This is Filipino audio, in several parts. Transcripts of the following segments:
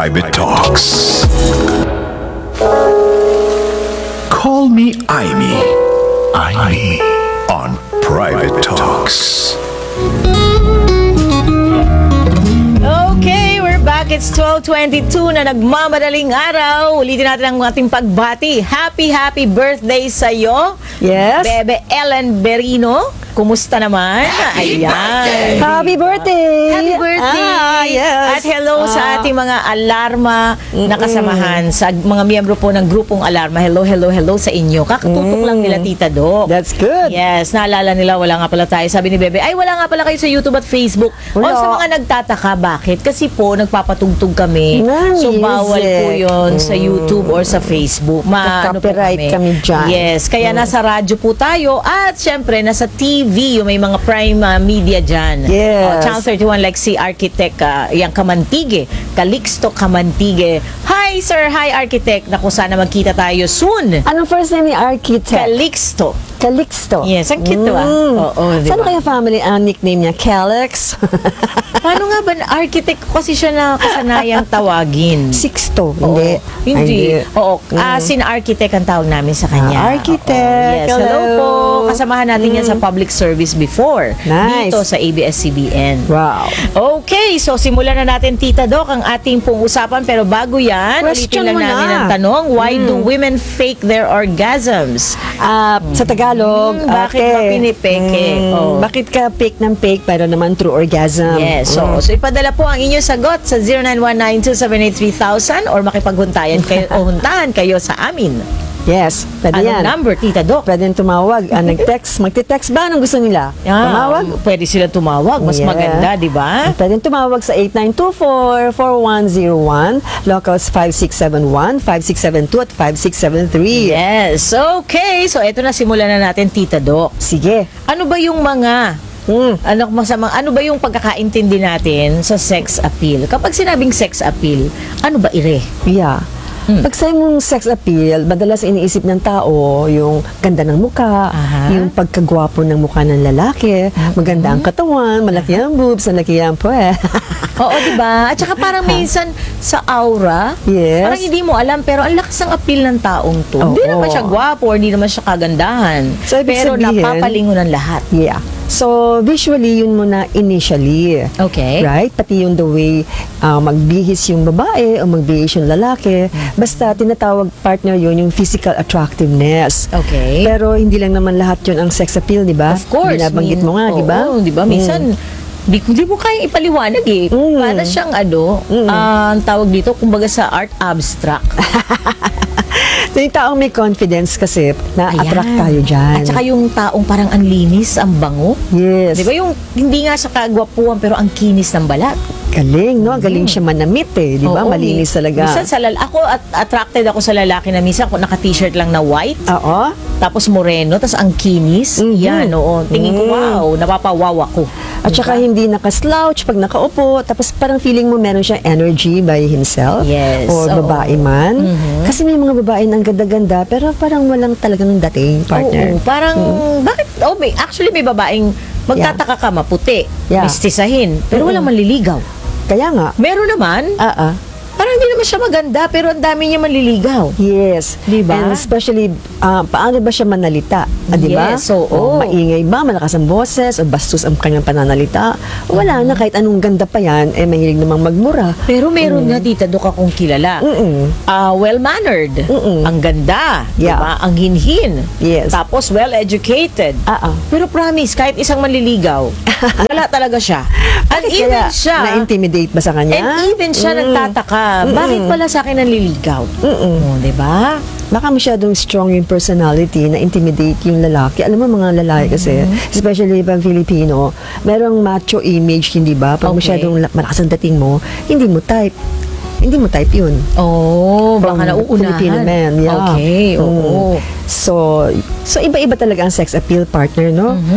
Private Talks. Call me Aimee. Aimee on Private Talks. Okay, we're back. It's 12:22 na nagmamadaling araw. Ulitin natin ang ating pagbati. Happy birthday sa'yo. Yes. Bebe Ellen Berino. Kumusta naman? Ayan. Happy birthday! Happy birthday! Yes. At hello sa ating mga alarma na kasamahan, sa mga miyembro po ng grupong alarma. Hello sa inyo. Kakatutok lang nila, Tita Doc. That's good. Yes, naalala nila, wala nga pala tayo. Sabi ni Bebe, ay wala nga pala kayo sa YouTube at Facebook. Wala. O sa mga nagtataka, bakit? Kasi po, nagpapatugtog kami. So, bawal po yun sa YouTube or sa Facebook. Copyright kami dyan. Yes, kaya nasa radyo po tayo at syempre, nasa TV, yung may mga prime media dyan. Yes. Channel 31 like si Architect yung Kamantige, Calixto Kamantige. Hi, sir. Hi, Architect. Naku, sana magkita tayo soon. Anong first name ni Architect? Calixto. Calixto. Yes, ang cute ah. Oo, diba? Saan kaya family ang nickname niya? Calix? Paano nga ba? Architect kasi siya na kasanayang tawagin. Sixto. Oo. Hindi. Hindi. Oo. Sin Architect ang tawag namin sa kanya. Architect. Yes. Hello po. Kasamahan natin yan sa public service before. Nice. Dito sa ABS-CBN. Wow. Okay. So, simulan na natin, Tita Doc, ang ating pong usapan. Pero bago yan, Question ulitin lang mo namin na. ang tanong, why do women fake their orgasms? Sa Tagalog, Bakit ba pinipeke? Oh. Bakit ka fake ng fake pero naman true orgasm? Yes. So ipadala po ang inyong sagot sa 0919-278-3000 or makipaghuntayan kayo o huntahan kayo sa amin. Yes, pwede Anong yan. number, Tita Doc? Pwede tumawag. Magte-text ba? Anong gusto nila? Tumawag? Pwede sila tumawag. Mas Yeah. maganda, di ba? Pwede tumawag sa 8924-4101, locals 5671, 5672 at 5673. Yes. Okay. So ito na, simulan na natin, Tita Doc. Sige. Ano ba yung mga ano ba yung pagkakaintindi natin sa sex appeal? Kapag sinabing sex appeal, ano ba ire? Yeah. Pag sa mong sex appeal, madalas iniisip ng tao yung ganda ng mukha, Aha. yung pagkagwapo ng mukha ng lalaki, maganda ang katawan, malaki ang boobs, malaki ang puwet. Oo, di ba? At saka parang minsan sa aura, Yes. parang hindi mo alam, pero ang lakas ng appeal ng taong to. Hindi Oo. naman siya gwapo, or hindi naman siya kagandahan. So, ibig pero sabihin- napapalingon ng lahat. Yeah. So, visually, yun muna initially. Okay. Right? Pati yung the way magbihis yung babae o magbihis yung lalaki. Basta tinatawag partner yun yung physical attractiveness. Okay. Pero hindi lang naman lahat yun ang sex appeal, di ba? Of course. Binabanggit mo nga, di ba? Oo, di ba? Minsan, di mo kayang ipaliwanag eh. Para siyang ang tawag dito, kumbaga sa art abstract. So, yung taong may confidence kasi, na-attract Ayan. tayo dyan. At saka yung taong parang ang linis, ang bango. Yes. Di ba yung hindi nga sa kagwapuan pero ang kinis ng balat. Galing, no? Galing siya manamit eh. Di ba? Oo, Malinis talaga. Minsan ako attracted ako sa lalaki na minsan kung naka-t-shirt lang na white, Oo. tapos moreno, tapos ang kinis. Yan, oo. Tingin ko, wow, napapawaw ako. At saka hindi naka-slouch pag nakaupo, tapos parang feeling mo meron siyang energy by himself. Yes, O oo. babae man. Kasi may mga babae na ang ganda-ganda, pero parang walang talagang dating partner. Oo, parang, bakit, actually may babaeng magtataka ka, maputi, Yeah. mistisahin, pero walang manliligaw. Kaya nga, Meron naman, parang hindi naman siya maganda, pero ang dami niya manliligaw. yes. Di ba? And especially, paano ba siya manalita? Di ba? Yes, oo. O maingay ba, malakas ang boses, o bastos ang kanyang pananalita? Wala na, kahit anong ganda pa yan, mahilig namang magmura. Pero meron nga, Tita Doc, akong kilala. Well-mannered. Ang ganda. Yeah. Diba? Ang hinhin. Yes. Tapos well-educated. Ah. Pero promise, kahit isang manliligaw, wala talaga siya. And even Kaya, siya, na-intimidate ba sa kanya? and even siya nagtataka, bakit pala sa akin nanliligaw? Oh, diba? Baka masyadong strong yung personality na intimidate yung lalaki. Alam mo mga lalaki kasi, especially pag Filipino, merong macho image, hindi ba? Pag Okay. masyadong malakas ang dating mo, hindi mo type. Hindi mo type yun. Oh, baka From nauunahan. Filipino men, yeah. Okay, oo. So iba-iba talaga ang sex appeal partner, no?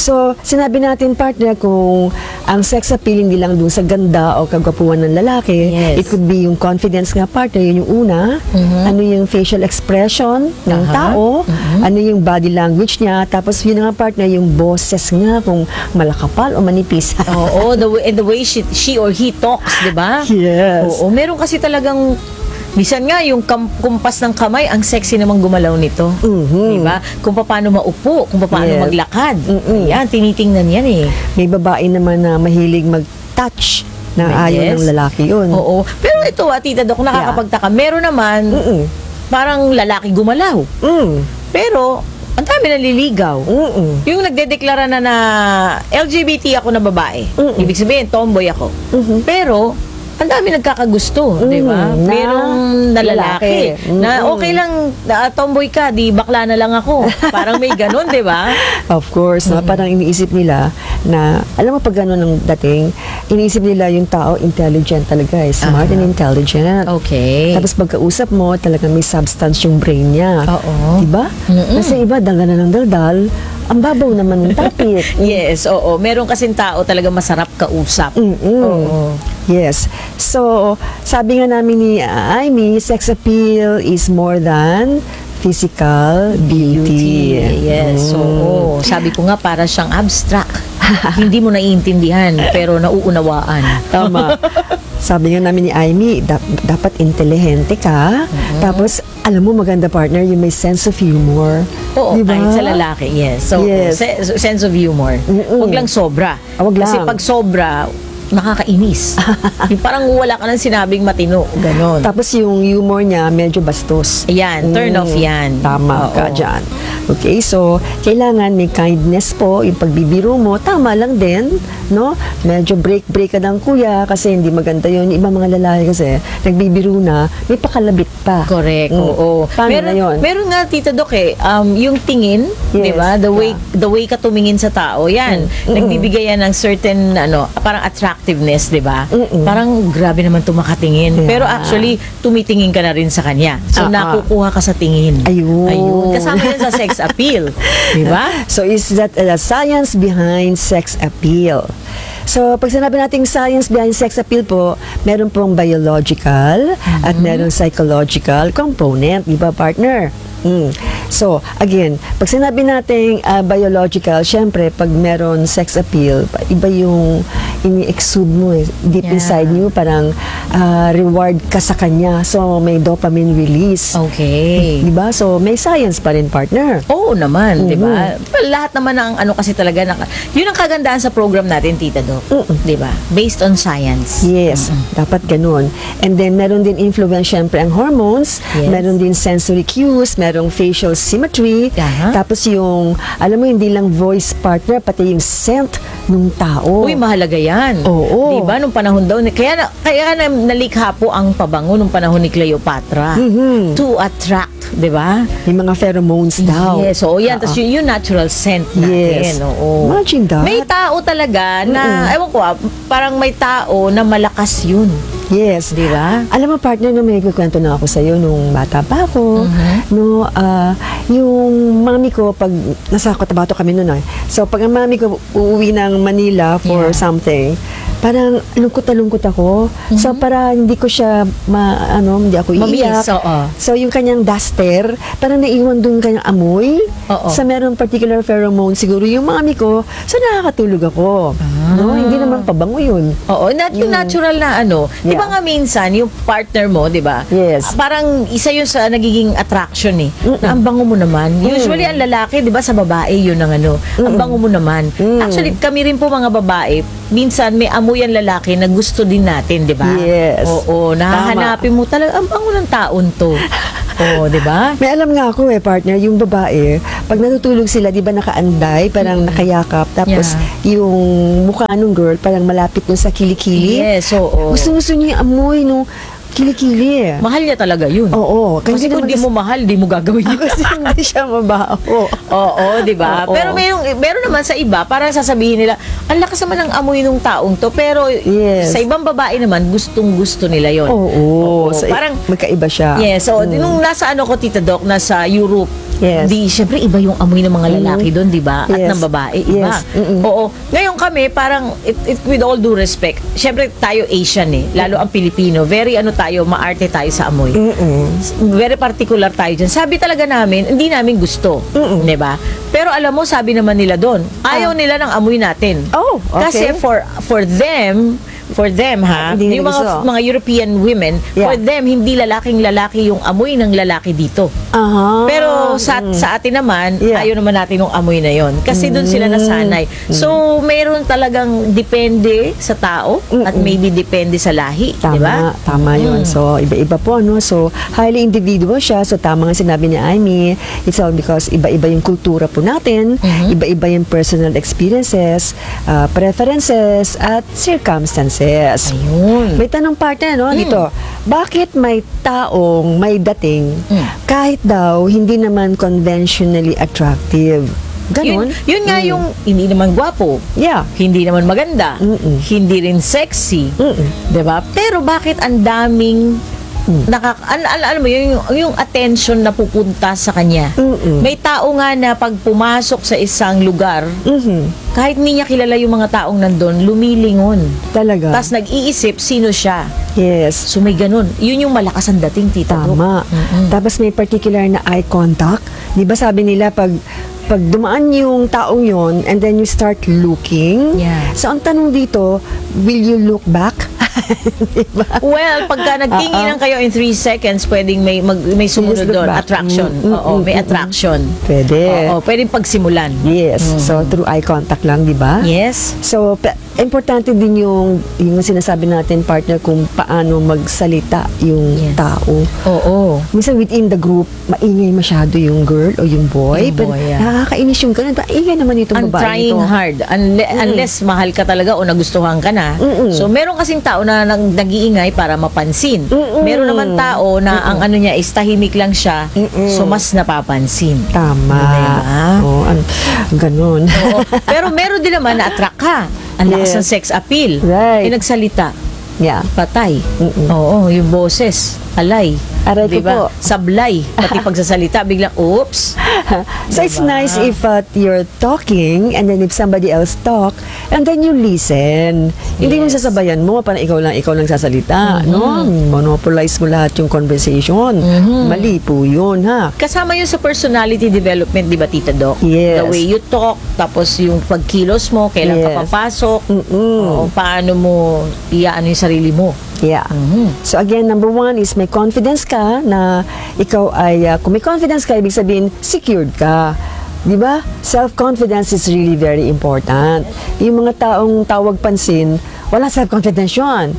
So, sinabi natin, partner, kung ang sex appeal hindi lang dun sa ganda o kagwapuan ng lalaki, Yes. it could be yung confidence nga, partner, yun yung una. Ano yung facial expression ng tao, ano yung body language niya, tapos yun nga, partner, yung boses nga, kung malakapal o manipis. Oo, the way she or he talks, di ba? Yes. Oo, meron kasi talagang minsan nga yung kumpas ng kamay, ang sexy namang gumalaw nito. Di ba? Kung paano maupo, kung paano Yes. maglakad. Yan, tinitingnan yan eh. May babae naman na mahilig mag-touch na ayaw Yes. ng lalaki yun. Oo. Pero ito, Tita Doc, nakakapagtaka. Meron naman, parang lalaki gumalaw. Pero, ang dami naliligaw. Yung nagdedeklara na LGBT ako na babae. Ibig sabihin, tomboy ako. Pero, ang dami nagkakagusto, di ba? na Merong na lalaki. lalaki. Na okay lang, tomboy ka, di bakla na lang ako. Parang may ganun, di ba? Of course, no? Parang iniisip nila na, alam mo pag gano'n ang dating, iniisip nila yung tao intelligent talaga, smart and intelligent. Okay. Tapos pagkausap mo, talagang may substance yung brain niya. Oo. Diba? Kasi iba, dala na ng daldal, ang babaw naman ng topic. Yes, oo. Meron kasing tao talaga masarap kausap. Oo. Yes. So, sabi nga namin ni Amy, sex appeal is more than physical beauty. Yes. Oo. Sabi ko nga, para siyang abstract. Hindi mo naiintindihan, pero nauunawaan. Tama. Sabi nga namin ni Amy, dapat intelihente ka. Tapos, alam mo, maganda, partner, yung may sense of humor. Oo, Diba? kahit sa lalaki, yes. So, Yes. sense of humor. Huwag lang sobra. Wag lang. Kasi pag sobra, nakakainis. Yung parang wala ka nang sinabing matino. Ganon. Tapos yung humor niya, medyo bastos. Ayan, turn off yan. Tama ka Oo. dyan. Okay, so, kailangan may kindness po, yung pagbibiro mo, tama lang din, no? Medyo break ka ng kuya, kasi hindi maganda yun. Yung ibang mga lalaki kasi, nagbibiro na, may pakalabit pa. Correct, oo. Paano na yun? Meron nga, Tita Doc, yung tingin, di Yes, ba? The way ka tumingin sa tao, yan. Nagbibigay yan ng certain, parang attractiveness, di ba? Parang grabe naman tumakatingin. Yeah. Pero actually, tumitingin ka na rin sa kanya. So, nakukuha ka sa tingin. Ayun. Kasama yan sa sex appeal. Di ba? So, is that the science behind sex appeal? So, pag sinabi nating science behind sex appeal po, meron pong biological at meron psychological component, di ba, partner? So, again, pag sinabi nating biological, syempre, pag meron sex appeal, iba yung ini-exude mo deep Yeah. inside you, parang reward ka sa kanya. So, may dopamine release. Okay. Diba? So, may science pa rin, partner. Oo naman, di ba? Lahat naman ng kasi talaga, yun ang kagandaan sa program natin, Tita Doc. Di ba? Based on science. Yes, dapat ganun. And then, meron din influence, syempre, ang hormones. Yes. Meron din sensory cues. Merong facial symmetry. Aha. Tapos yung, alam mo, hindi lang voice, partner, pati yung scent ng tao. Uy, mahalaga yan. Oo. Diba? Nung panahon daw, kaya nalikha po ang pabango nung panahon ni Cleopatra. To attract, diba? May mga pheromones daw. Yes, oo yan. Tapos yung natural scent natin. Yes. Oo. Imagine that. May tao talaga na, ewan ko parang may tao na malakas yun. Yes. Diba? Alam mo, partner, no, may kukwento na ako sa'yo nung bata pa ako. No, yung mami ko, pag nasa Cotabato kami noon, so pag ang mami ko uuwi ng Manila for Yeah. something, parang lungkot na lungkot ako. So, para hindi ko siya, hindi ako iiyak. Mamiss, oo. So, yung kanyang duster, parang naiwan dun kanyang amoy. Oo. Sa merong particular pheromone, siguro yung mami ko, so nakakatulog ako. No, hindi naman pabango yun. Oo, yung natural na Di ba Yeah. nga minsan, yung partner mo, di ba? Yes. Parang isa yun sa nagiging attraction na ang bango mo naman. Usually, ang lalaki, di ba, sa babae, yun ang ang bango mo naman. Actually, kami rin po mga babae, minsan may amoy ang lalaki na gusto din natin, di ba? Yes. Oo, nahahanapin mo talaga, ang bango ng taon to. Oo, di ba? May alam nga ako partner, yung babae, pag natutulog sila, di ba nakaanday, parang nakayakap, tapos yung mukha nung girl, parang malapit dun sa kilikili. Yes, oo. Gusto niya yung amoy nung kilikili. Mahal niya talaga yun. Oo. Kasi kung di mo mahal, di mo gagawin yun. Kasi hindi siya mabaho. Oo, di ba? Oo. Pero meron naman sa iba, parang sasabihin nila, ang lakas naman ng amoy ng taong to. Pero Yes. sa ibang babae naman, gustong-gusto nila yon. Oo. So, parang, magkaiba siya. yes, so, nung nasa ko, Tita Doc, nasa Europe, Yes. Di, syempre, iba yung amoy ng mga lalaki doon, di ba? At Yes. ng babae, iba. Yes. Mm-mm. Oo. Ngayon kami, parang, with all due respect, syempre, tayo Asian lalo ang Pilipino, very tayo, maarte tayo sa amoy. Very particular tayo dyan. Sabi talaga namin, hindi namin gusto. Di ba? Pero alam mo, sabi naman nila doon, ayaw nila ng amoy natin. Oh, okay. Kasi for them ha, Hindi yung nila gusto. mga European women, Yeah. for them, hindi lalaki yung amoy ng lalaki dito. Aha. Pero sa atin naman, Yeah. ayaw naman natin yung amoy na yon. Kasi doon sila nasanay. So, mayroon talagang depende sa tao at maybe depende sa lahi. Tama, Di ba? tama yun. So, iba-iba po, no? So, highly individual siya. So, tama nga sinabi ni Amy. It's all because iba-iba yung kultura po natin, iba-iba yung personal experiences, preferences, at circumstances. Ayun. May tanong partner, no? Dito, bakit may taong may dating kahit daw hindi naman conventionally attractive? Ganon? Yun nga yung hindi naman gwapo. Yeah. Hindi naman maganda. Hindi rin sexy. 'Di ba? Pero bakit ang daming alam mo yung attention na pupunta sa kanya. May tao nga na pag pumasok sa isang lugar, kahit hindi niya kilala yung mga taong nandun, lumilingon. Talaga? Tapos nag-iisip sino siya. Yes. So may ganun. Yun yung malakas ang dating, Tita Doc. Tama. Tapos may particular na eye contact. Di ba sabi nila pag dumaan yung taong yon and then you start looking. Yeah. So ang tanong dito, will you look back? Diba? Well, pagka nagtinginan kayo in 3 seconds, pwedeng may sumunod Just look doon. back. Attraction. Oo, may attraction. Pwede. Oo, pwedeng pagsimulan. Yes. So through eye contact lang, di ba? Yes. So, importante din yung sinasabi natin, partner, kung paano magsalita yung Yes. tao. Oo. Minsan within the group, maingay masyado yung girl o yung boy. Yung Pero boy, yeah. nakakainis yung ganun. Ingay naman itong I'm babae trying ito. hard. Unless mahal ka talaga o nagustuhan ka na. So, meron kasing tao na nag-iingay para mapansin. Meron naman tao na ang ano niya is tahimik lang siya. So, mas napapansin. Tama. Diba? Oo, ganun. Oo. Pero meron din naman na attract ka. Ang lakas Yes. ng sex appeal. Right. Pinagsalita. Yeah. Patay. Oo, yung boses. Alay. Aray ko Diba? po. Sablay. Pati pagsasalita, biglang, oops. So it's Diba? nice if you're talking and then if somebody else talk and then you listen. Hindi mo Yes. sasabayan mo, parang ikaw lang sasalita. No? Monopolize mo lahat yung conversation. Mali po yun, ha? Kasama yun sa personality development, di ba, Tita Doc? Yes. The way you talk, tapos yung pagkilos mo, kailan ka Yes. papasok, o paano mo iyaano yung sarili mo. Yeah. So again, number 1 is may confidence ka na ikaw ay, kung may confidence ka, ibig sabihin, secured ka. Di ba? Self-confidence is really very important. Yung mga taong tawag pansin, wala self-confidence yun.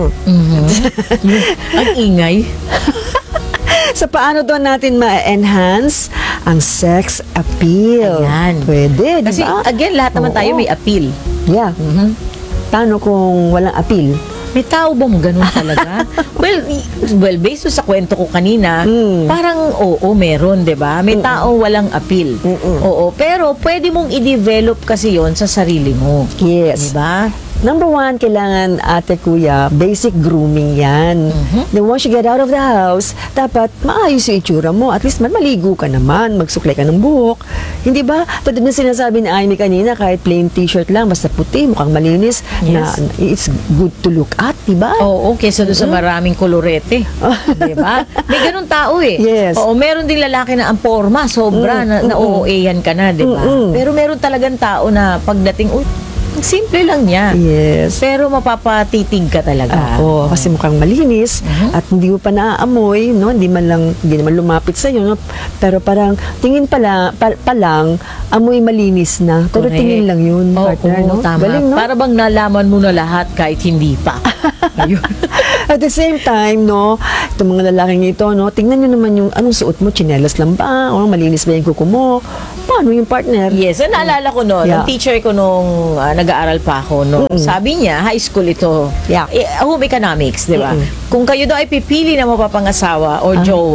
Ang ingay. So, paano doon natin ma-enhance ang sex appeal? Ayan. Pwede, di Kasi, ba? again, lahat naman tayo Oo. may appeal. Yeah. Paano kung walang appeal? May tao bang ganun talaga? well, based sa kwento ko kanina, parang oo, meron, 'di ba? May taong walang appeal. Oo, pero pwede mong i-develop kasi 'yon sa sarili mo. Yes. 'Di ba? Number 1, kailangan, ate, kuya, basic grooming yan. Then once you get out of the house, dapat maayos yung itsura mo. At least maligo ka naman, magsuklay ka ng buhok. Hindi ba? Tulad ng sinasabi ni Amy kanina, kahit plain t-shirt lang, basta puti, mukhang malinis, Yes. na it's good to look at, di ba? Oo, kesa doon sa maraming kolorete. 'Di ba? May ganun tao eh. Yes. Oo, meron din lalaki na ang porma, sobra, na OA-yan ka na, 'di ba? Pero meron talagang tao na pagdating, simple lang niya. Yes. Pero mapapatitig ka talaga. Oo, kasi mukhang malinis at hindi mo pa naaamoy, no? Hindi naman lumapit sa no? Pero parang tingin pa lang amoy malinis na. Pero Correct. tingin lang yun, Oo, partner, no? tama. Galing, no? Para bang nalaman mo na lahat kahit hindi pa. Ayun. At the same time, no, itong mga lalaking ito, no, tingnan nyo naman yung anong suot mo, tsinelas lang ba? O malinis ba yung kuko mo? Paano yung partner? Yes, naalala ko noon, Yeah. ang teacher ko nung nag-aaral pa ako, no, sabi niya, high school ito, Yeah. home economics, di ba? Kung kayo daw ay pipili na mapapangasawa o jowa,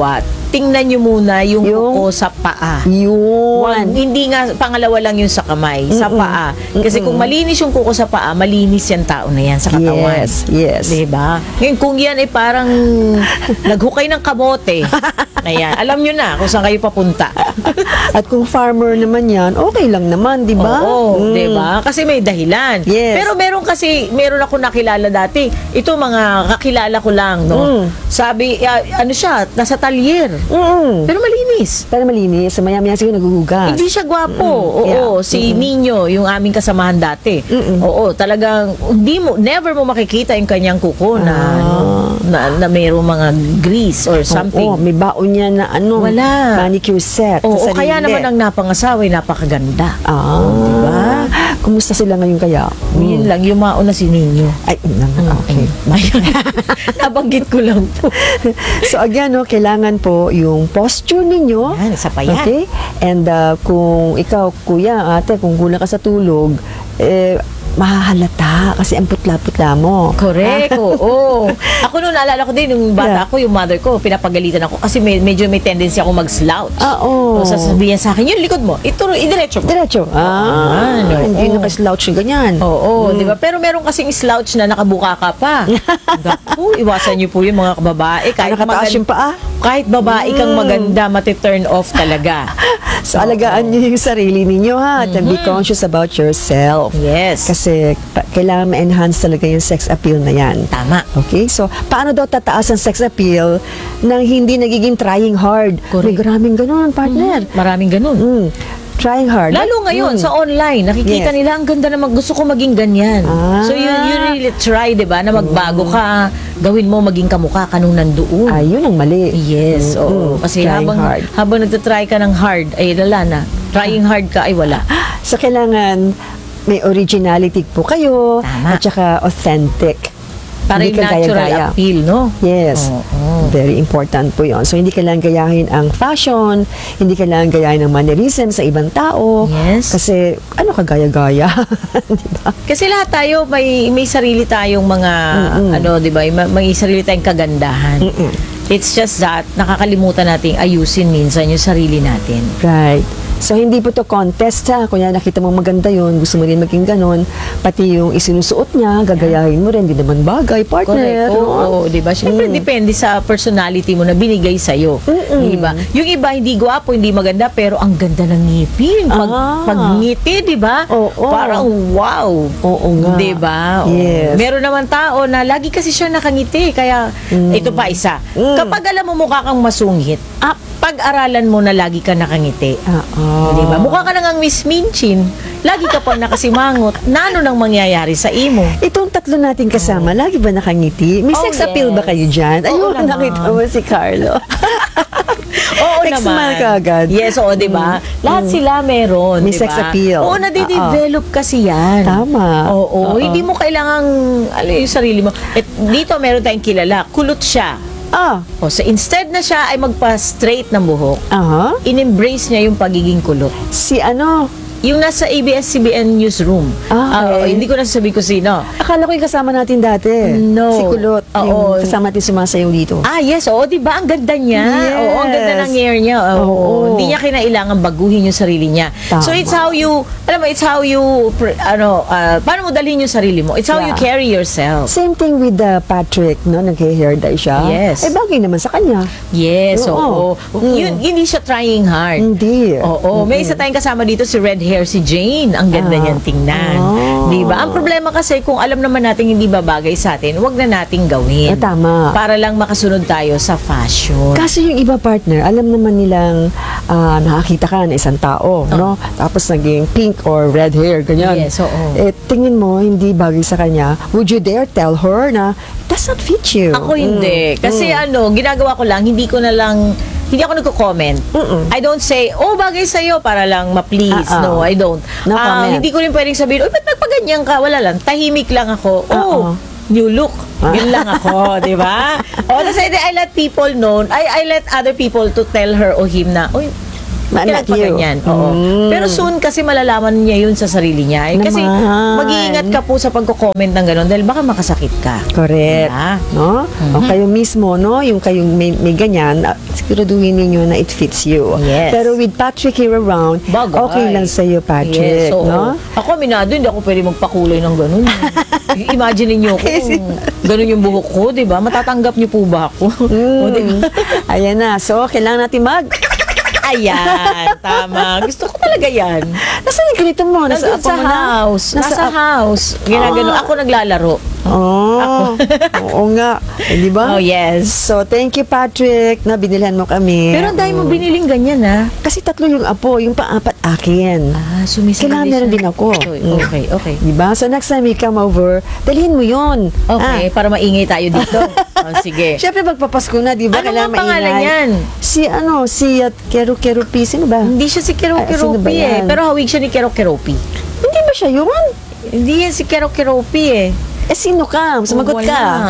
tingnan nyo muna yung kuko sa paa. Yun. Hindi nga, pangalawa lang yung sa kamay, sa paa. Kasi kung malinis yung kuko sa paa, malinis yung tao na yan sa katawan. Yes. Diba? Ngayon, kung yan ay parang naghukay ng kamote, ayan, alam nyo na kung saan kayo papunta. At kung farmer naman yan, okay lang naman, di ba? Oo, diba? Kasi may dahilan. Yes. Pero meron ako nakilala dati. Ito mga kakilala ko lang, no? Sabi, ano siya, nasa talyer. Pero malinis. Pero malinis. So, maya-maya siguro naguhugas. Hindi siya gwapo. Oo, si Nino, yung aming kasamahan dati. Oo, talagang never mo makikita yung kanyang kuko na mayroong mga grease or something. Oo, may baon niya na Wala. manicure set. Oo, sa kaya sarili. naman ang napangasawa ay napakaganda. Diba? Kumusta sila ngayon kaya? Yun lang, yumaon na si Nino. Ay, okay. Nabanggit ko lang po. So again, kailangan po yung posture ninyo. Yan, isa pa yan. Okay? And kung ikaw, kuya, ate, kung kulang ka sa tulog, mahahalata kasi ang putla-putla mo. Correct, oo. Ako noon, naalala ko din, yung bata ko, yung mother ko, pinapagalitan ako kasi medyo may tendency ako mag-slouch. Oo. So, sasabihin sa akin, yung likod mo, idiretso mo. Diretso. Hindi naka-slouch yung ganyan. Oo, di ba? Pero meron kasing slouch na nakabuka ka pa. Naku, iwasan niyo po yung mga babae. Nakataas yung paa. Kahit babae kang maganda, mati-turn off talaga. So, alagaan niyo yung sarili ninyo, ha? At be conscious about yourself. Yes. Kasi kailangan ma-enhance talaga yung sex appeal na yan. Tama. Okay? So, paano daw tataas ang sex appeal nang hindi nagiging trying hard? Correct. May maraming ganun, partner. Maraming ganun. Trying hard. Lalo ngayon, sa online, nakikita Yes. nila, ang ganda na gusto ko maging ganyan. So, you really try, di ba, na magbago ka, gawin mo maging kamukha ka nung nandoon. Ayun ang mali. Yes, oo. Kasi Trying hard. habang nagtatry ka ng hard, ay lala na. Trying hard ka, ay wala. So, kailangan may originality po kayo. Tama. At saka authentic. Para Hindi yung ka natural gaya-gaya. appeal, no? Yes. Oo. Very important po yon. So, hindi kailangan gayahin ang fashion, hindi kailangan gayahin ang mannerism sa ibang tao. Yes. Kasi, ano ka gaya-gaya? Di ba? Kasi lahat tayo, may sarili tayong mga, di ba, may sarili tayong kagandahan. It's just that, nakakalimutan nating ayusin minsan yung sarili natin. Right. So, hindi po to contest, ha? Kung yan, nakita mo maganda yun, gusto mo rin maging ganun, pati yung isinusuot niya, gagayahin mo rin, hindi naman bagay, partner. Correct. Oo, di ba? Siyempre, depende sa personality mo na binigay sa'yo. Di ba? Yung iba, hindi gwapo, hindi maganda, pero ang ganda ng ngipin. Pag ngiti, di ba? Oo. Parang wow. Oo nga. Di ba? Oo. Yes. Meron naman tao na lagi kasi siya nakangiti. Kaya, ito pa isa. Kapag alam mo mukha kang masungit, pag-aralan mo na lagi ka nakangiti. Di ba? Mukha ka nang Miss Minchin. Lagi ka pa nakasimangot. Nano nang mangyayari sa imo? Itong tatlo nating kasama, lagi ba nakangiti? May sex appeal ba kayo dyan? Oo Ayun, naman. nakita mo si Carlo. Oo Text naman. smile ka agad. Yes, oo, di ba? Lahat sila meron, May di sex ba? appeal. Oo, nade-develop kasi yan. Tama. Oo, hindi mo kailangang, yung sarili mo. Dito meron tayong kilala, kulot siya. O, so instead na siya ay magpa-straight ng buhok, in-embrace niya yung pagiging kulot. Si ano? Yung nasa ABS-CBN newsroom. Okay. Hindi ko na sasabihin ko sino. Akala ko yung kasama natin dati. No. Si Kulot. Oo. Yung kasama natin sumasayaw dito. Yes, oo, di ba? Ang ganda niya. Yes. Oo, ang ganda ng hair niya. Oo. Hindi niya kinailangan baguhin yung sarili niya. Tama. So, it's how you, paano mo dalhin yung sarili mo? It's how you carry yourself. Same thing with Patrick, no? Nag-hair dye siya. Yes. Bagay naman sa kanya. Yes, oo. Oo. Hindi siya trying hard. Hindi. Oo. May isa tayong kasama dito, si red hair, si Jane. Ang ganda niyan tingnan. Di ba? Ang problema kasi, kung alam naman natin hindi babagay sa atin, wag na nating gawin. Tama. Para lang makasunod tayo sa fashion. Kasi yung iba partner, alam naman nilang nakakita ka na isang tao, no? Tapos naging pink or red hair, ganyan. Yes, oo. Tingin mo, hindi bagay sa kanya. Would you dare tell her na, it does not fit you? Ako hindi. Kasi ginagawa ko lang, hindi ako nagko-comment. I don't say, bagay sa'yo para lang ma-please. No, I don't. No comment. Hindi ko rin pwedeng sabihin, ba't nagpaganyan ka? Wala lang. Tahimik lang ako. New look. Yun lang ako, di ba? Tapos I let people know, I let other people to tell her o him na, Not you. ganyan. Oo. Pero soon kasi malalaman niya yun sa sarili niya. Kasi Naman. mag-iingat ka po sa pagko-comment ng gano'n dahil baka makasakit ka. Correct. Yeah. No? O kayo mismo, no? Yung kayong may ganyan, siguraduhin ninyo na it fits you. Yes. Pero with Patrick here around, Bagay. okay lang sa'yo, Patrick. Yes, oo. No? Ako, aminado, hindi ako pwede magpakulay ng gano'n. Imagine niyo kung gano'n yung buhok ko, di ba? Matatanggap niyo po ba ako? O, di ba? Ayan na. So, kailangan natin Ayan, tama. Gusto ko talaga yan. Nasaan yung ganito mo? Nandun apo sa mo na? house. Nasa house. Ginagano. Ako naglalaro. Oh, oo nga. Eh, di ba? Oh, yes. So, thank you, Patrick, na binilhan mo kami. Pero dahil mo biniling ganyan, ha? Kasi 3 yung apo, yung pang-4 akin. Sumisali Kailangan meron din ako. Okay, okay. Diba? So, next time you come over, dalhin mo yun. Okay, para maingay tayo dito. Oh, sige. Siyempre, magpapasko na, di ba? Ano Kailangan nga pangalan maingay. yan? Si Kero Kerupi. Sino ba? Hindi siya si Kero sino ba Keropi yan? Pero hawig siya ni Kero Keropi. Hindi ba siya yun? Hindi yan si Kero Keropi Sino ka? Sumagot Wala. ka.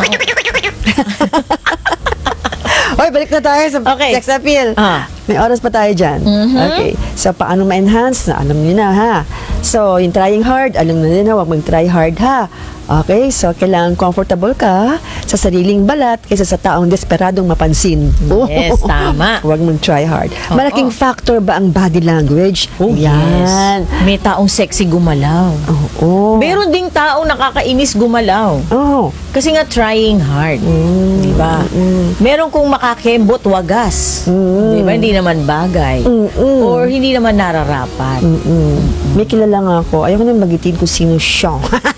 Hoy, balik na tayo sa Okay. sex appeal. May oras pa tayo dyan. Okay. So, paano ma-enhance? Alam niyo na, ha? So, yung trying hard, alam na din na, huwag mag-try hard, ha? Okay, so kailangan comfortable ka sa sariling balat kaysa sa taong desperadong mapansin. Yes, tama. Huwag mong try hard. Oo. Malaking factor ba ang body language? Yan. Yes. May taong sexy gumalaw. Oo. Meron ding taong nakakainis gumalaw. Oh. Kasi nga trying hard. Di ba? Meron kong makakembot wagas. Di ba? Hindi naman bagay. Or hindi naman nararapat. May kilala nga ako. Ayaw ko na magitin kung sino siya.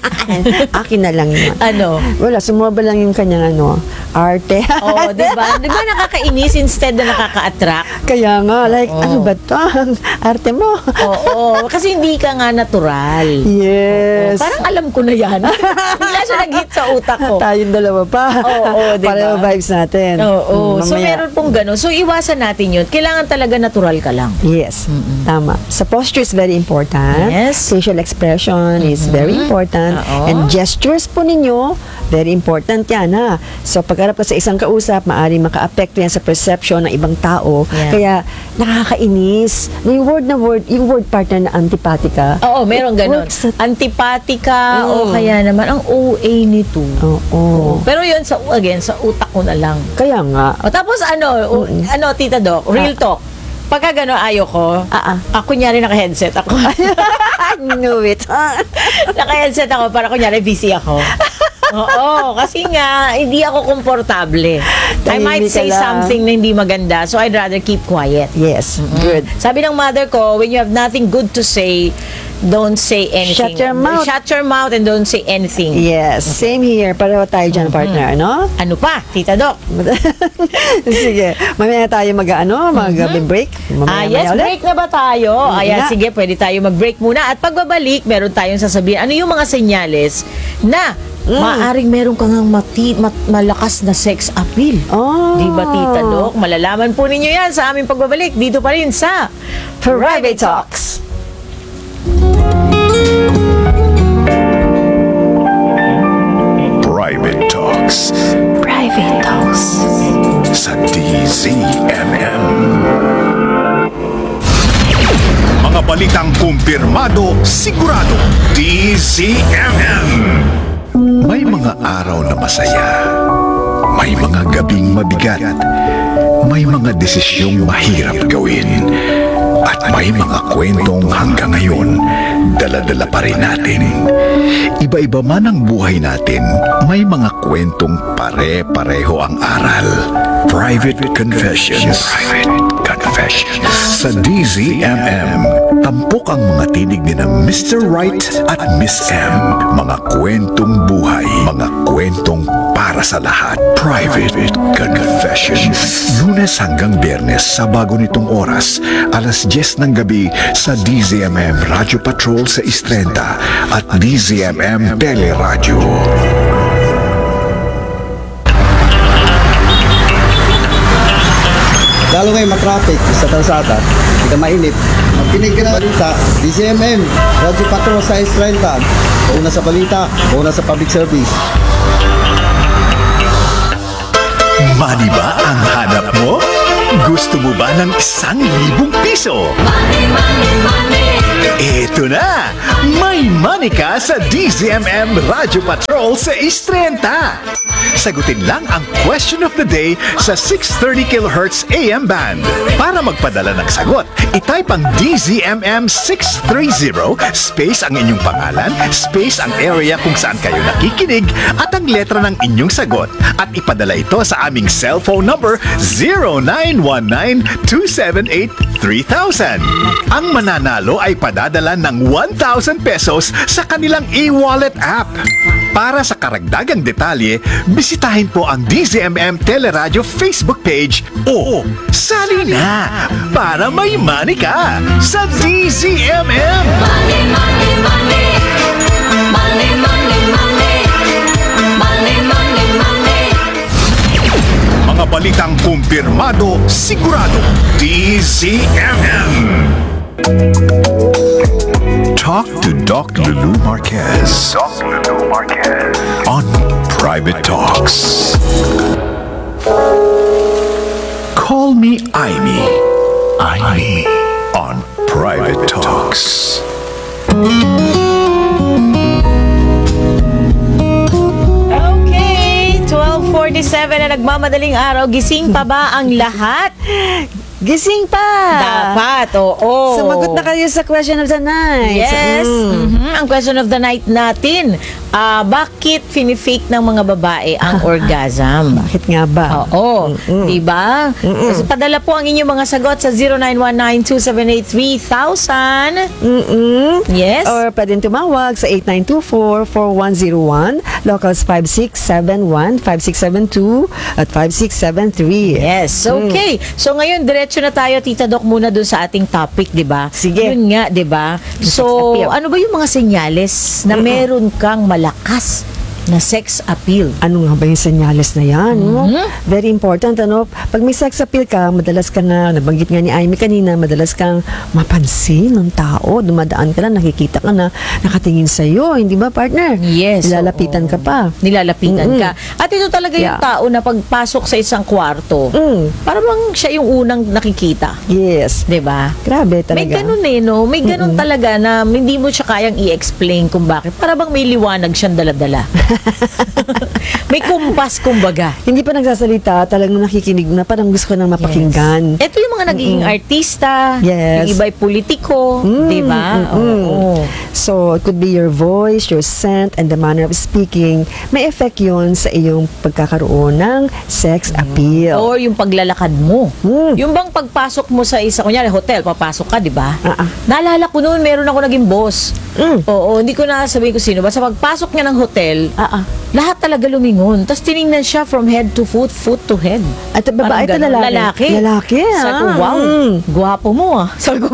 Akin na lang yun. Ano? Wala, sumaba lang yung kanyang arte. Oo, di ba? Di ba nakakainis instead na nakaka-attract? Kaya nga, like, ano ba to? Arte mo. Oo, kasi hindi ka nga natural. Yes. Parang alam ko na yan. Bigla siya nag-hit sa utak ko. Tayong dalawa pa. Oo, diba? Pareho vibes natin. Oo. So, Mamaya. meron pong gano'n. So, iwasan natin yun. Kailangan talaga natural ka lang. Yes, tama. So, posture is very important. Yes. Facial expression is very important. Oo. And gestures po ninyo, very important yan, ha? So, pagharap ka sa isang kausap, maaaring maka-apekto yan sa perception ng ibang tao. Yeah. Kaya, nakakainis. Yung word partner na antipatika. Oo, meron it gano'n. works at- Antipatika o kaya naman ang OA nito. Oo. Pero yun, sa utak ko na lang. Kaya nga. O tapos Tita Doc, real talk. Pagka gano'n ayaw ko, kunyari naka-headset ako. I knew it. Naka-headset ako para kunyari busy ako. Oo, kasi nga, hindi ako komportable. I might Tahimik ka say lang. something na hindi maganda, so I'd rather keep quiet. Yes, good. Sabi ng mother ko, when you have nothing good to say, don't say anything. Shut your mouth. Shut your mouth and don't say anything. Yes, same here. Pareho tayo dyan, partner, no? Ano pa, Tita Doc? Sige, mamaya tayo mag-break. Yes, break na ba tayo? Ayan, nga. sige, pwede tayo mag-break muna. At pagbabalik, meron tayong sasabihin. Ano yung mga senyales na maaaring meron kang malakas na sex appeal? Oh. Di ba, Tita Doc? Malalaman po ninyo yan sa aming pagbabalik. Dito pa rin sa Private Talks. Private Talks Private Talks. sa DZMM. Mga balitang kumpirmado, sigurado. DZMM. May mga araw na masaya. May mga gabing mabigat. May mga desisyong mahirap gawin. At may mga kwentong hanggang ngayon, dala-dala pa rin natin. Iba-iba man ang buhay natin, may mga kwentong pare-pareho ang aral. Private Confessions. Private Confessions. Sa DZMM, tampok ang mga tinig ni na Mr. Right at Miss M. Mga kwentong buhay, mga kwentong para sa lahat. Private Confessions. Lunes hanggang Biyernes sa bago nitong oras, alas 10 ng gabi sa DZMM Radio Patrol sa Istrenta at DZMM Teleradio. Lalo ngayon matraffic sa kalsada, hindi ka mainit. Magkinig ka na balita, DZMM, Radio Patrol sa Estrella. Una sa balita, una sa public service. Money ba ang hanap mo? Gusto mo ba ng 1,000 piso? Ito na! May money ka sa DZMM Radyo Patrol sa Istrenta! Sagutin lang ang question of the day sa 630 kHz AM band. Para magpadala ng sagot, itype ang DZMM 630, space ang inyong pangalan, space ang area kung saan kayo nakikinig, at ang letra ng inyong sagot. At ipadala ito sa aming cellphone number 0919-278-3000. Ang mananalo ay padadala ng 1,000 pesos sa kanilang e-wallet app. Para sa karagdagang detalye, bisitahin po ang DZMM Teleradio Facebook page o sali na para may money ka sa DZMM! Money, money, money. Money, money, money. Money, money, money. Mga balitang kumpirmado, sigurado, DZMM! Talk to Doc Lulu Marquez. On Private Talks. Call me Aimee. Aimee on Private Talks. Okay, 12:47 na nagmamadaling araw. Gising pa ba ang lahat? Gising pa! Dapat, oo. Sumagot na kayo sa question of the night. Yes. Ang question of the night natin, bakit fini-fake ng mga babae ang orgasm? Bakit nga ba? Oo. Diba? Kasi padala po ang inyong mga sagot sa 0919-278-3000. Yes. Or pwedeng tumawag sa 8924-4101, locals 5671, 5672, at 5673. Yes. Okay. So ngayon diretso na tayo, Tita Doc, muna dun sa ating topic, 'di ba? Sige. Yun nga, 'di ba? So, appeal. ano ba yung mga senyales na meron kang malakas na sex appeal? Ano nga ba yung senyales na yan? No? Very important, ano? Pag may sex appeal ka, madalas ka na, nabanggit nga ni Aimee kanina, madalas kang mapansin ng tao. Dumadaan ka na, nakikita ka na, nakatingin sa'yo. Hindi ba, partner? Yes. Nilalapitan oo. ka pa. Nilalapitan ka. At ito talaga yung Yeah. tao na pagpasok sa isang kwarto, parang siya yung unang nakikita. Yes. 'Di ba? Grabe talaga. May ganun no? May ganun talaga na hindi mo siya kayang i-explain kung bakit. Para bang may liwanag siyang daladala. May kumpas, kumbaga. Hindi pa nagsasalita, talagang nakikinig na, parang gusto ko nang mapakinggan. Ito yung mga nagiging artista, Yes. yung iba'y politiko, di ba? Oo. So, it could be your voice, your scent, and the manner of speaking. May effect yun sa iyong pagkakaroon ng sex appeal. Or yung paglalakad mo. Mm. Yung bang pagpasok mo sa isa, kunyari hotel, papasok ka, di ba? Naalala ko noon, meron ako naging boss. Oo, hindi ko na sabihin ko sino. Basta pagpasok niya ng hotel, lahat talaga lumingon. Tapos tiningnan siya from head to foot, foot to head. At babae ito Parang ganun. lalaki? Lalaki. Lalaki, Sabi ko, ah. wow, gwapo mo Sabi ko,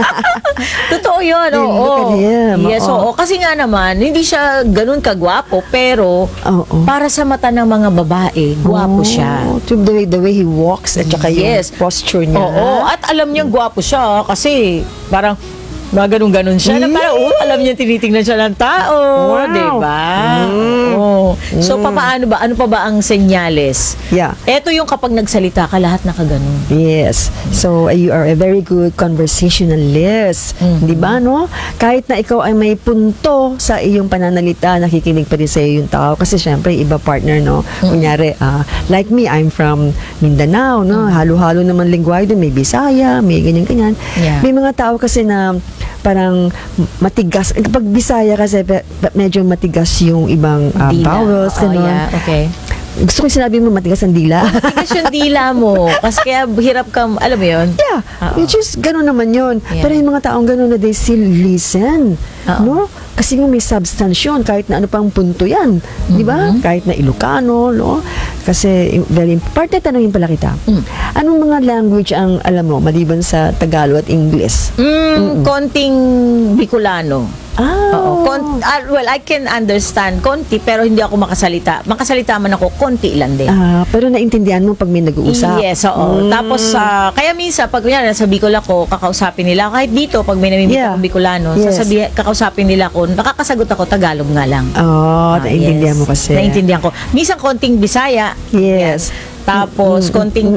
totoo yun, Hey, oo. look at him, Yes, oo. oo. Kasi nga naman, hindi siya ganun kagwapo, pero Oo. para sa mata ng mga babae, gwapo siya. To the way he walks at saka Yes. yung posture niya. Oo, at alam niyang gwapo siya kasi parang ganun siya na parang alam niya tinitingnan siya ng tao, Wow. 'di ba? Oo. So paano ba? Ano pa ba ang senyales? Yeah. Ito yung kapag nagsalita ka lahat nakaganon. Yes. So, you are a very good conversationalist. Di ba, no? Kahit na ikaw ay may punto sa iyong pananalita, nakikinig pa rin sa iyo yung tao. Kasi, syempre, iba partner, no? Kunyari, like me, I'm from Mindanao, no? Halo-halo naman lingwahe doon. May Bisaya, may ganyan-ganyan. Yeah. May mga tao kasi na parang matigas. Kapag Bisaya kasi, medyo matigas yung ibang Dila. vowels, Oo, ganun. yeah, okay. Gusto ko yung sinabi mo, matigas ang dila. Tigas yung dila mo. Kasi kaya hirap ka, alam mo yun? Yeah, Oo. which is gano'n naman yun. Yeah. Pero yung mga taong gano'n na they still listen. Oo. No? Kasi nga may substance yun, kahit na ano pang punto yan. Di ba? Kahit na Ilocano, no? Kasi very important. Tanongin pala kita. Anong mga language ang alam mo, maliban sa Tagalog at English? Konting Bicolano. Oo. Well, I can understand konti, pero hindi ako makasalita. Makasalita man ako, konti lang din. Pero naintindihan mo pag may nag-uusap. Yes, oo. Tapos, kaya minsan, pag kunyari, nasa Bicol ako, kakausapin nila. Kahit dito, pag may namimit Yeah. akong Bicolano, Yes. kakausapin nila ako, nakakasagot ako, Tagalog nga lang. Oh, naintindihan Yes. mo kasi. Naintindihan ko. Minsan, konting Bisaya. Yes. Yan. Tapos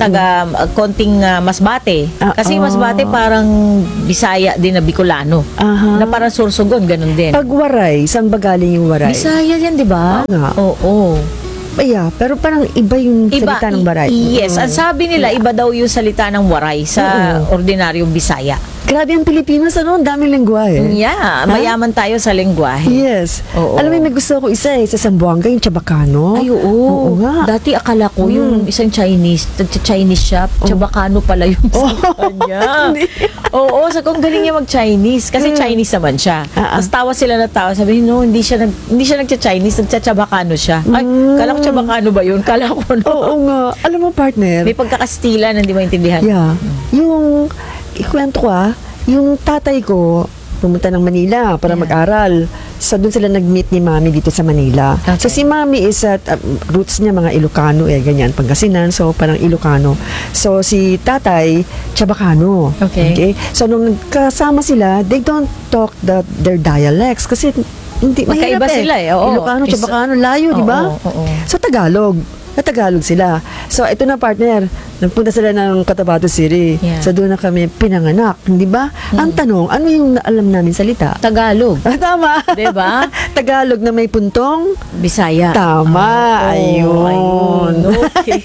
konting masbate. Kasi Oo. masbate parang Bisaya din na Bicolano. Aha. Na parang Sorsogon, ganun din. Pag waray, saan ba galing yung waray? Bisaya yan, di ba? Nga. Oo. Yeah, pero parang iba yung salita ng waray. Yes, ang sabi nila, iba daw yung salita ng waray sa ordinaryong Bisaya. Grabe ang Pilipinas, ang daming lengguwahe. Yeah, mayaman tayo sa lengguwahe. Yes. Oo. Alam mo, may gusto ko isa sa Zamboanga, yung Chabacano. Ay, oo. Oo nga. Dati akala ko yung isang Chinese shop, Chabacano pala yung salita niya. Oo, sa kung galing niya mag-Chinese. Kasi Chinese naman siya. Tapos tawa sila na tawa. Sabi, no, hindi siya nagcha-Chinese, nagcha-Chabacano siya. Ay, kala ko Chabacano ba yun? Kala ko, no. Oo nga. Alam mo, partner. May pagkakastila na hindi maintindihan. Yeah. Yung, ikwento ko yung tatay ko, pumunta ng Manila para mag-aral. So, doon sila nag-meet ni Mami dito sa Manila. Okay. So, si Mami is at roots niya mga Ilocano, ganyan, Pangasinan. So, parang Ilocano. So, si tatay, Chabacano. Okay. So, nung kasama sila, they don't talk their dialects kasi hindi Magkaiba mahirap sila eh, oo. Ilocano, Chabacano, layo, di ba? Oo. So, Tagalog. Tagalog sila. So, ito na partner. Nagpunta sila ng Cotabato City. Yeah. So, doon na kami pinanganak. Di ba? Ang tanong, ano yung alam namin salita? Tagalog. Tama. Diba? Tagalog na may puntong? Bisaya. Tama. Ayun. Okay.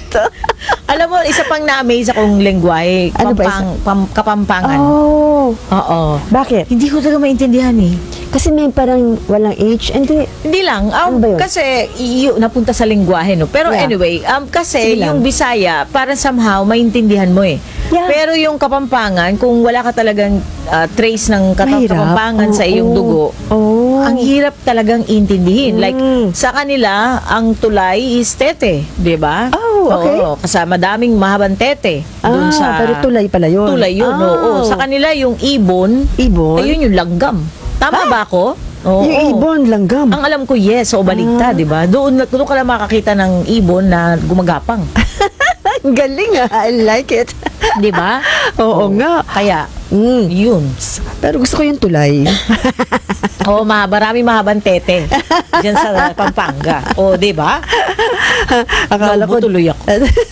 Alam mo, isa pang na-amaze akong lengguwahe. Ano ba isa? Kapampangan. Oh. Oo. Bakit? Hindi ko talaga maintindihan eh. Kasi may parang walang H. Hindi lang. Ano ba yun? Kasi napunta sa lengguwahe, no? Pero Yeah. anyway, kasi Sige lang. yung Bisaya, parang somehow maintindihan mo eh. Yeah. Pero yung Kapampangan, kung wala ka talagang trace ng Mahirap. Kapampangan sa iyong Oo. dugo, Oh. ang hirap talagang intindihin. Like, Mm. sa kanila, ang tulay is tete, di ba? Oh, okay. Oo, kasi madaming mahabang tete. Dun sa, pero tulay pala yun. tulay yun, oo. Sa kanila, yung ibon, Ibon? ayun yung langgam. Tama ba ako? Oo. Yung ibon, langgam. Ang alam ko, yes, o baligtad, di ba? Doon ka lang makakita ng ibon na gumagapang. Ang galing I like it. Di ba? Oo nga. Kaya, Mm. yun. Pero gusto ko yung tulay. Oo, maraming mahabang tete. Diyan sa Pampanga. O, di ba? Akala ko Naubo tuloy ako.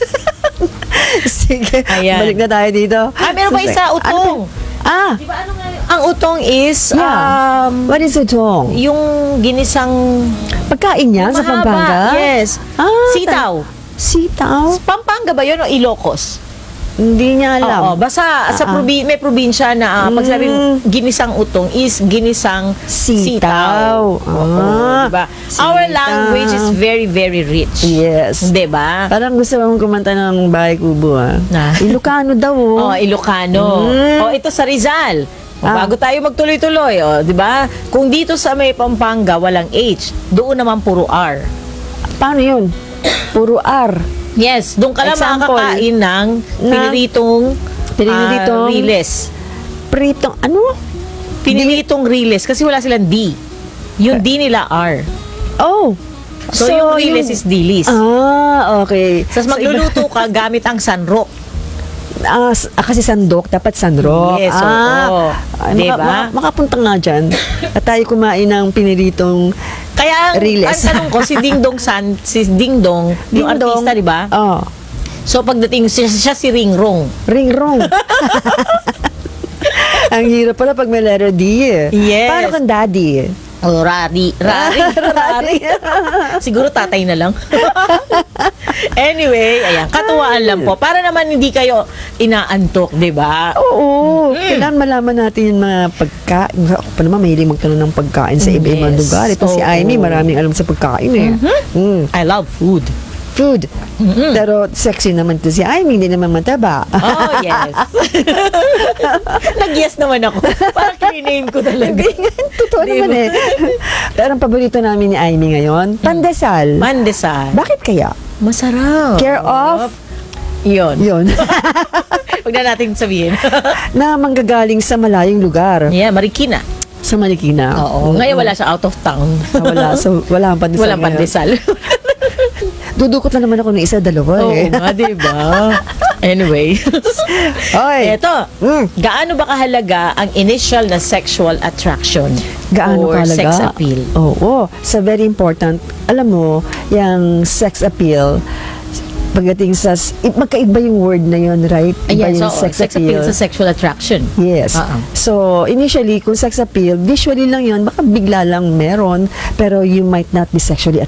Sige, Ayan. balik na tayo dito. Meron pa isa, utong. Ano Di ba ano nga yun? Ang utong is, Yeah. What is utong? yung ginisang Pagkain niya sa mahaba. Pampanga? Yes. Sitaw. Sitaw? Pampanga ba yun o Ilocos? Hindi niya Oo, alam. basta sa may probinsya na pag sabing ginisang utong is ginisang Sitaw. Oo, diba? Our Sitaw. language is very, very rich. Yes. Diba? Parang gusto mong kumanta ng Bahay Kubo, Na? Ilocano daw, Oh, Ilocano. Ito sa Rizal. Bago tayo magtuloy-tuloy, di ba? Kung dito sa may Pampanga walang H, doon naman puro R. Paano yun? Puro R. Yes, doon ka lang Example. makakain ng piniritong riles. Pritong, ano? Piniritong riles kasi wala silang D. Yung D nila R. Oh. So, yung riles is dilis. Okay. Tapos magluluto ka gamit ang sanrok. Kasi sandok, dapat sandrok. Yes, oo. Diba? Makapunta nga dyan. At tayo kumain ng piniritong Kaya ang riles. tanong ko, si Ding Dong, yung artista, di ba? Oh. So pagdating siya si Ring Rong. Ring-rong. Ang hirap pala pag may letter D eh. Yes. Paano kang daddy? Oh, Rari. Siguro tatay na lang. Anyway, ayan, katuwaan lang po. Para naman hindi kayo inaantok, di ba? Oo. Kailangan malaman natin yung mga pagkain. Ako pa naman, mahilig magtanong ng pagkain sa iba-ibang Yes. lugar. Ito si Oo. Amy, maraming alam sa pagkain eh. I love food. Food. Pero sexy naman to si Amy, hindi naman mataba. Oh, yes. Nag-yes naman ako. Parang kiname ko talaga. Totoo Diba? naman eh. Pero ang paborito namin ni Amy ngayon, pandesal. Mandesal. Bakit kaya? Masarap. Care of? Yun. Yun. Huwag na natin sabihin. Na manggagaling sa malayong lugar. Yeah, Marikina. Sa Marikina. Oo. Ngayon wala siya out of town. Wala. So, wala ang pandesal. Walang ngayon. pandesal. Dudukot na naman ako ng isa, dalawa Oo eh. nga, diba? Anyway. Oy. Eto, gaano ba kahalaga ang initial na sexual attraction? Gaano or kahalaga? sex appeal? Oo. So, very important. Alam mo, yung sex appeal, pagdating sa, magkaiba yung word na yun, right? Iba Ayan, yung so sex appeal sa sexual attraction. Yes. So, initially, kung sex appeal, visually lang yun, baka bigla lang meron, pero you might not be sexually